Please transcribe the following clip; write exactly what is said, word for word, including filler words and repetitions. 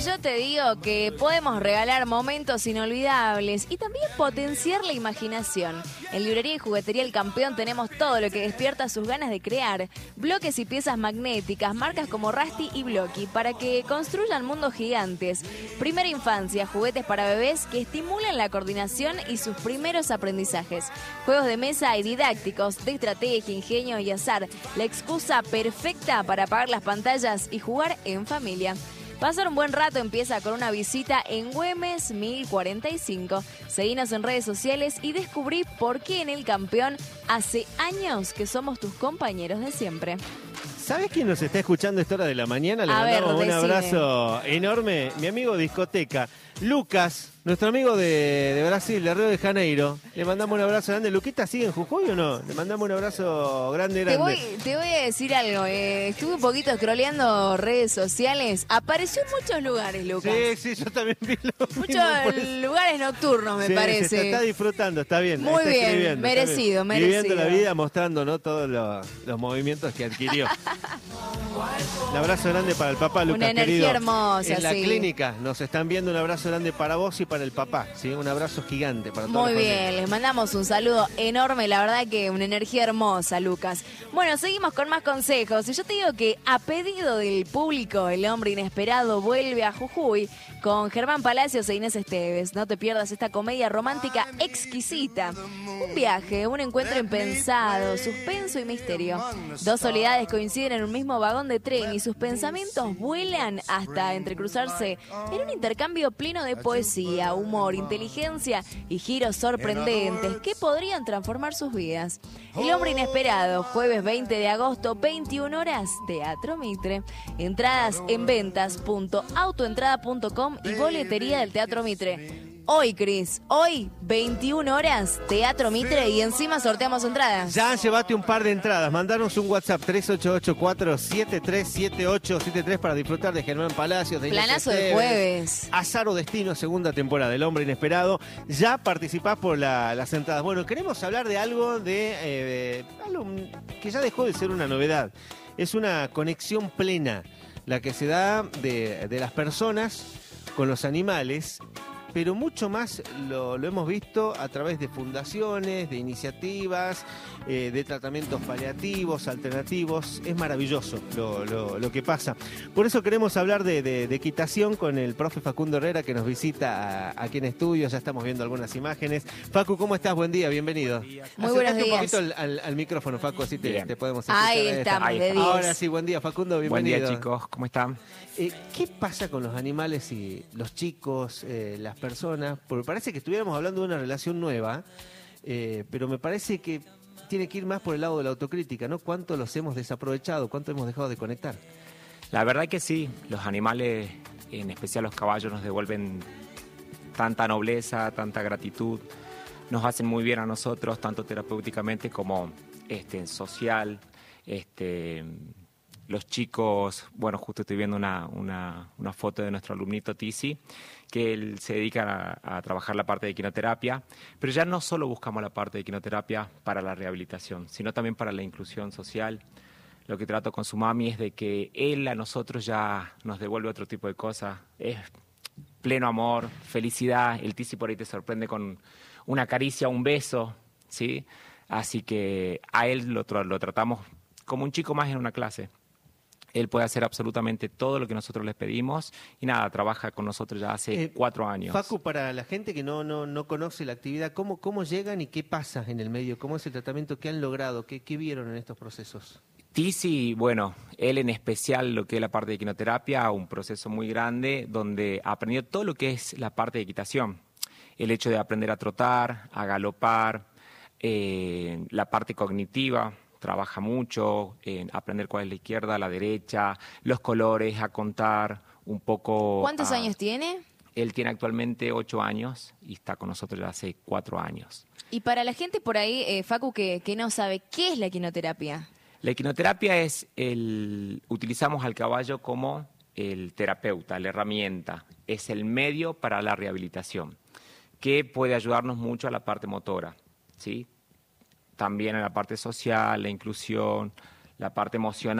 yo te digo que podemos regalar momentos inolvidables y también potenciar la imaginación. En Librería y Juguetería El Campeón tenemos todo lo que despierta sus ganas de crear. Bloques y piezas magnéticas, marcas como Rusty y Blocky, para que construyan mundos gigantes. Primera infancia, juguetes para bebés que estimulan la coordinación y sus primeros aprendizajes. Juegos de mesa y didácticos, de estrategia, ingenio y azar. La excusa perfecta para apagar las pantallas y jugar en familia. Pasar un buen rato empieza con una visita en Güemes mil cuarenta y cinco. Seguinos en redes sociales y descubrí por qué en El Campeón hace años que somos tus compañeros de siempre. ¿Sabes quién nos está escuchando a esta hora de la mañana? Le A mandamos ver, un decime. abrazo enorme. Mi amigo Discoteca, Lucas, nuestro amigo de, de Brasil, de Río de Janeiro. Le mandamos un abrazo grande. ¿Luquita sigue en Jujuy o no? Le mandamos un abrazo grande, grande. Te voy, te voy a decir algo. Eh, estuve un poquito scrolleando redes sociales. Apareció en muchos lugares, Lucas. Sí, sí, yo también vi lo mismo, Muchos por eso. lugares nocturnos, me Sí, parece. se está, está disfrutando, está bien. Muy está bien, escribiendo, está merecido, bien. merecido. Viviendo la vida, mostrando, ¿no?, todos los, los movimientos que adquirió. Un abrazo grande para el papá, Lucas, Una energía querido. hermosa, En la sí. clínica nos están viendo. Un abrazo grande para vos y para el papá, ¿sí? Un abrazo gigante para todos. Muy bien, les mandamos un saludo enorme, la verdad que una energía hermosa, Lucas. Bueno, seguimos con más consejos. Y yo te digo que a pedido del público, El Hombre Inesperado vuelve a Jujuy con Germán Palacios e Inés Esteves. No te pierdas esta comedia romántica exquisita. Un viaje, un encuentro impensado, suspenso y misterio. Dos soledades coinciden en un mismo vagón de tren y sus pensamientos vuelan hasta entrecruzarse en un intercambio pleno de poesía, humor, inteligencia y giros sorprendentes que podrían transformar sus vidas. El Hombre Inesperado, jueves veinte de agosto, veintiuna horas, Teatro Mitre. Entradas en ventas punto autoentrada punto com y boletería del Teatro Mitre. Hoy, Cris, hoy, veintiuna horas, Teatro Mitre, y encima sorteamos entradas. Ya llevaste un par de entradas. Mandanos un WhatsApp tres ocho ocho cuatro siete tres siete ocho siete tres para disfrutar de Germán Palacios, de Inés Planazo de Esteves, jueves. Azar o Destino, segunda temporada, El Hombre Inesperado. Ya participás por la- las entradas. Bueno, queremos hablar de algo de, eh, de algo que ya dejó de ser una novedad. Es una conexión plena la que se da de, de las personas con los animales. Pero mucho más lo, lo hemos visto a través de fundaciones, de iniciativas, eh, de tratamientos paliativos, alternativos. Es maravilloso lo, lo, lo que pasa. Por eso queremos hablar de, de, de equitación con el profe Facundo Herrera, que nos visita a- aquí en estudio. Ya estamos viendo algunas imágenes. Facu, ¿cómo estás? Buen día, bienvenido. Muy buenos Acercate un días. poquito al, al- al micrófono, Facu, así te, Bien. te podemos escuchar. Ahí está. estamos, Ahí de está. diez. Ahora sí, buen día, Facundo, Buen bienvenido. día, chicos. ¿Cómo están? Eh, ¿Qué pasa con los animales y los chicos, eh, las personas? Porque parece que estuviéramos hablando de una relación nueva, eh, pero me parece que tiene que ir más por el lado de la autocrítica, ¿no? ¿Cuánto los hemos desaprovechado? ¿Cuánto hemos dejado de conectar? La verdad que sí, los animales, en especial los caballos, nos devuelven tanta nobleza, tanta gratitud, nos hacen muy bien a nosotros, tanto terapéuticamente como este, social. Este, los chicos, bueno, justo estoy viendo una, una, una foto de nuestro alumnito Tizi, que él se dedica a, a trabajar la parte de equinoterapia, pero ya no solo buscamos la parte de equinoterapia para la rehabilitación, sino también para la inclusión social. Lo que trato con su mami es de que él a nosotros ya nos devuelve otro tipo de cosas. Es pleno amor, felicidad. El Tizi por ahí te sorprende con una caricia, un beso, ¿sí? Así que a él lo, tra- lo tratamos como un chico más en una clase. Él puede hacer absolutamente todo lo que nosotros les pedimos y nada, trabaja con nosotros ya hace Eh, cuatro años. Facu, para la gente que no, no, no conoce la actividad, ¿cómo, ¿cómo llegan y qué pasa en el medio? ¿Cómo es el tratamiento que han logrado? ¿Qué, qué vieron en estos procesos? Tizi, bueno, él en especial lo que es la parte de equinoterapia, un proceso muy grande donde aprendió todo lo que es la parte de equitación. El hecho de aprender a trotar, a galopar, eh, la parte cognitiva, trabaja mucho en aprender cuál es la izquierda, la derecha, los colores, a contar un poco. ¿Cuántos a- años tiene? Él tiene actualmente ocho años y está con nosotros ya hace cuatro años. Y para la gente por ahí, eh, Facu, que, que no sabe, ¿qué es la equinoterapia? La equinoterapia es el, utilizamos al caballo como el terapeuta, la herramienta, es el medio para la rehabilitación, que puede ayudarnos mucho a la parte motora, ¿sí? También a la parte social, la inclusión, la parte emocional.